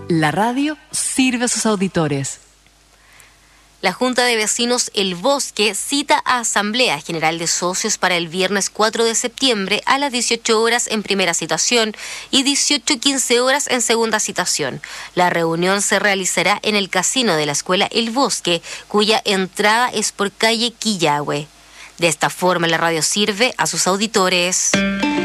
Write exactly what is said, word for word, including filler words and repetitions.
La radio sirve a sus auditores. La Junta de Vecinos El Bosque cita a Asamblea General de Socios para el viernes cuatro de septiembre a las dieciocho horas en primera citación y dieciocho quince horas en segunda citación. La reunión se realizará en el casino de la Escuela El Bosque, cuya entrada es por calle Quillahue. De esta forma, la radio sirve a sus auditores.